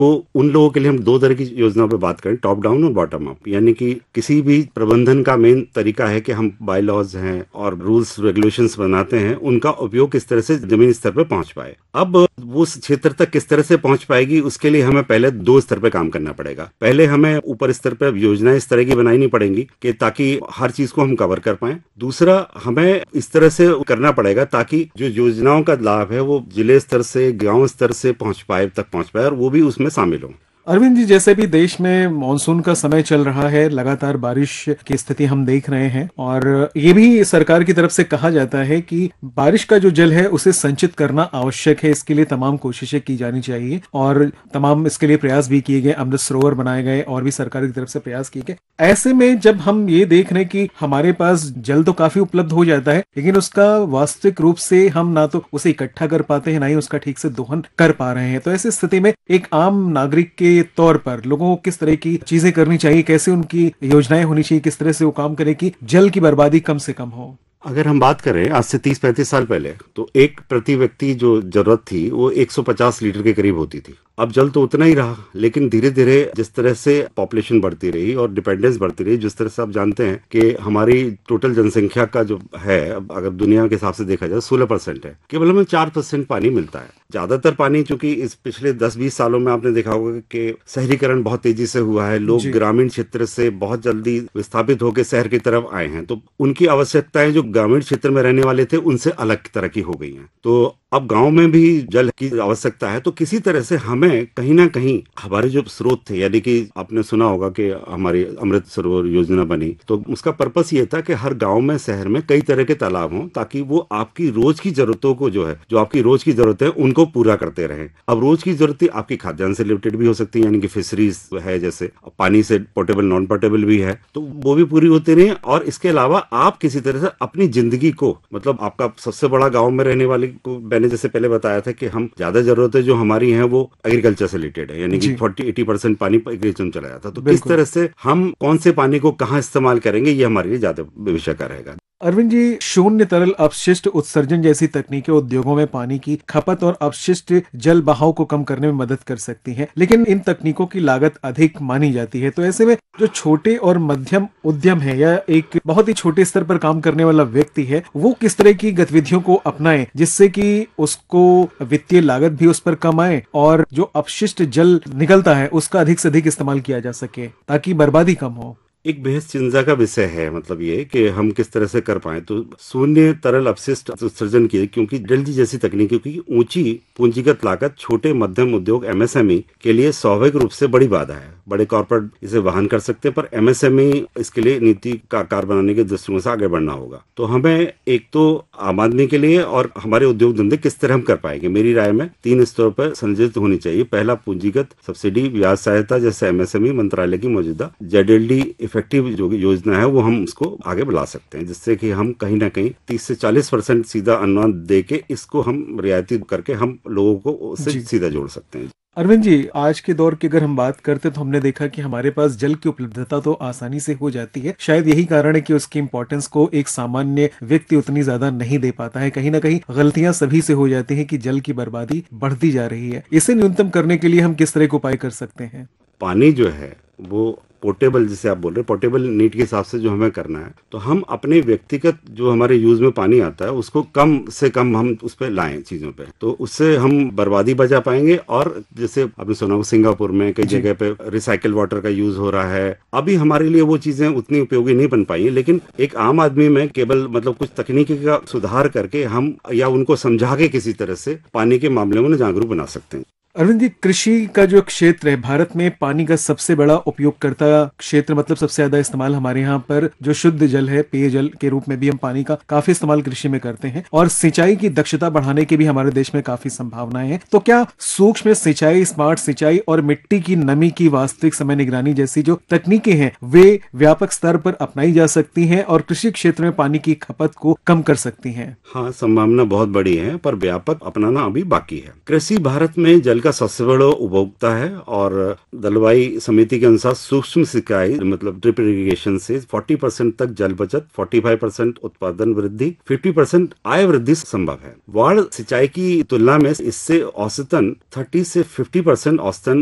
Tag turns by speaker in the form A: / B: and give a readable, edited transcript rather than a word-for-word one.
A: वो उन लोगों के लिए हम दो तरह की योजनाओं पे बात करें, टॉप डाउन और बॉटम अप। यानी कि किसी भी प्रबंधन का मेन तरीका है कि हम बाय लॉज हैं और रूल्स रेगुलेशंस बनाते हैं, उनका उपयोग किस तरह से जमीनी स्तर पर पहुंच पाए। अब वो उस क्षेत्र तक किस तरह से पहुंच पाएगी, उसके लिए हमें पहले दो स्तर पे काम करना पड़ेगा। पहले हमें ऊपर स्तर पर योजनाएं इस तरह की बनानी पड़ेंगी कि ताकि हर चीज को हम कवर कर पाए। दूसरा, हमें इस तरह से करना पड़ेगा ताकि जो योजनाओं का लाभ है वो जिले स्तर से गांव स्तर से पहुंच पाए और वो भी उसमें शामिल हो।
B: अरविंद जी, जैसे भी देश में मॉनसून का समय चल रहा है, लगातार बारिश की स्थिति हम देख रहे हैं और ये भी सरकार की तरफ से कहा जाता है कि बारिश का जो जल है उसे संचित करना आवश्यक है। इसके लिए तमाम कोशिशें की जानी चाहिए और तमाम इसके लिए प्रयास भी किए गए, अमृत सरोवर बनाए गए और भी सरकार की तरफ से प्रयास किए गए। ऐसे में जब हम ये देख रहे हैं कि हमारे पास जल तो काफी उपलब्ध हो जाता है, लेकिन उसका वास्तविक रूप से हम ना तो उसे इकट्ठा कर पाते हैं, ना ही उसका ठीक से दोहन कर पा रहे हैं। तो ऐसी स्थिति में एक आम नागरिक के तौर पर लोगों को किस तरह की चीजें करनी चाहिए, कैसे उनकी योजनाएं होनी चाहिए, किस तरह से वो काम करें कि जल की बर्बादी कम से कम हो?
A: अगर हम बात करें आज से 30-35 साल पहले, तो एक प्रति व्यक्ति जो जरूरत थी वो 150 लीटर के करीब होती थी। अब जल तो उतना ही रहा, लेकिन धीरे धीरे जिस तरह से पॉपुलेशन बढ़ती रही और डिपेंडेंस बढ़ती रही, जिस तरह से आप जानते हैं कि हमारी टोटल जनसंख्या का जो है, अगर दुनिया के हिसाब से देखा जाए 16% है, केवल हमें 4% पानी मिलता है। ज्यादातर पानी, चूंकि इस पिछले 10-20 सालों में आपने देखा होगा कि शहरीकरण बहुत तेजी से हुआ है, लोग ग्रामीण क्षेत्र से बहुत जल्दी विस्थापित होकर शहर की तरफ आए हैं, तो उनकी आवश्यकताएं जो ग्रामीण क्षेत्र में रहने वाले थे उनसे अलग तरह की हो गई हैं। तो अब गांव में भी जल की आवश्यकता है, तो किसी तरह से हमें कहीं ना कहीं हमारे जो स्रोत थे, यानी कि आपने सुना होगा कि हमारी अमृत सरोवर योजना बनी, तो उसका पर्पस ये था कि हर गांव में, शहर में कई तरह के तालाब हों ताकि वो आपकी रोज की जरूरतों को, जो है जो आपकी रोज की जरूरत है, उनको पूरा करते रहें। अब रोज की जरूरतें आपकी खाद्यान्न से रिलेटेड भी हो सकती है, यानी कि फिशरीज है, जैसे पानी से पोर्टेबल नॉन पोर्टेबल भी है, तो वो भी पूरी होती रही। और इसके अलावा आप किसी तरह से अपनी जिंदगी को, मतलब आपका सबसे बड़ा गाँव में रहने वाले को, मैंने जैसे पहले बताया था कि हम ज्यादा जरूरतें जो हमारी हैं वो एग्रीकल्चर से रिलेटेड है, यानी कि 40-80% पानी एग्रीकल्चर में चला जाता है। तो किस तरह से हम कौन से पानी को कहाँ इस्तेमाल करेंगे, ये हमारे लिए ज्यादा विषय का रहेगा।
B: अरविंद जी, शून्य तरल अपशिष्ट उत्सर्जन जैसी तकनीकें उद्योगों में पानी की खपत और अपशिष्ट जल बहाव को कम करने में मदद कर सकती हैं, लेकिन इन तकनीकों की लागत अधिक मानी जाती है। तो ऐसे में जो छोटे और मध्यम उद्यम है या एक बहुत ही छोटे स्तर पर काम करने वाला व्यक्ति है, वो किस तरह की गतिविधियों को अपनाए जिससे कि उसको वित्तीय लागत भी उस पर कम आए और जो अपशिष्ट जल निकलता है उसका अधिक से अधिक इस्तेमाल किया जा सके ताकि बर्बादी कम हो?
A: एक बेहद चिंता का विषय है, मतलब ये कि हम किस तरह से कर पाए। तो शून्य तरल अपशिष्ट उत्सर्जन की, क्योंकि जल्दी जैसी तकनीकों की ऊंची पूंजीगत लागत छोटे मध्यम उद्योग एमएसएमई के लिए स्वाभाविक रूप से बड़ी बाधा है। बड़े कॉर्पोरेट इसे वहन कर सकते हैं, पर एमएसएमई इसके लिए नीति का आकार बनाने के दृष्टिकोण से आगे बढ़ना होगा। तो हमें एक तो आम आदमी के लिए और हमारे उद्योग धंधे किस तरह हम कर पाएंगे, मेरी राय में 3 स्तरों पर संयोजित होनी चाहिए। पहला, पूंजीगत सब्सिडी, ब्याज सहायता, जैसे एमएसएमई मंत्रालय की मौजूदा जेडएलडी इफेक्टिव जो योजना है वो हम उसको आगे बढ़ा सकते हैं, जिससे कि हम कहीं ना कहीं 30 से 40% सीधा अनुदान दे के इसको हम रियायती करके हम लोगों को उससे सीधा जोड़ सकते हैं।
B: अरविंद जी, आज के दौर की अगर हम बात करते तो हमने देखा कि हमारे पास जल की उपलब्धता तो आसानी से हो जाती है। शायद यही कारण है कि उसकी इंपॉर्टेंस को एक सामान्य व्यक्ति उतनी ज्यादा नहीं दे पाता है। कहीं ना कहीं गलतियां सभी से हो जाती हैं कि जल की बर्बादी बढ़ती जा रही है। इसे न्यूनतम करने के लिए हम किस तरह के उपाय कर सकते हैं?
A: पानी जो है वो पोर्टेबल, जिसे आप बोल रहे हैं, पोर्टेबल नीड के हिसाब से जो हमें करना है, तो हम अपने व्यक्तिगत जो हमारे यूज में पानी आता है उसको कम से कम हम उस पर लाएं चीजों पे, तो उससे हम बर्बादी बचा पाएंगे। और जैसे आपने सुना हो सिंगापुर में कई जगह पे रिसाइकल वाटर का यूज हो रहा है। अभी हमारे लिए वो चीजें उतनी उपयोगी नहीं बन पाई है, लेकिन एक आम आदमी में केवल मतलब कुछ तकनीकी का सुधार करके हम या उनको समझा के किसी तरह से पानी के मामले में जागरूक बना सकते हैं।
B: अरविंद जी, कृषि का जो क्षेत्र है, भारत में पानी का सबसे बड़ा उपयोगकर्ता क्षेत्र, मतलब सबसे ज्यादा इस्तेमाल हमारे यहाँ पर जो शुद्ध जल है, पेयजल के रूप में भी हम पानी का काफी इस्तेमाल कृषि में करते हैं और सिंचाई की दक्षता बढ़ाने की भी हमारे देश में काफी संभावनाएं हैं। तो क्या सूक्ष्म सिंचाई, स्मार्ट सिंचाई और मिट्टी की नमी की वास्तविक समय निगरानी जैसी जो तकनीकें हैं वे व्यापक स्तर पर अपनाई जा सकती हैं और कृषि क्षेत्र में पानी की खपत को कम कर सकती हैं?
A: हाँ, संभावना बहुत बड़ी है, पर व्यापक अपनाना अभी बाकी है। कृषि भारत में जल का सबसे बड़ा उपभोक्ता है और जलवायु समिति के अनुसार सूक्ष्म सिंचाई मतलब ड्रिप इरिगेशन से 40% तक जल बचत, 45% उत्पादन वृद्धि, 50% आय वृद्धि संभव है। वाड़ सिंचाई की तुलना में इससे औसतन 30 से 50% औसतन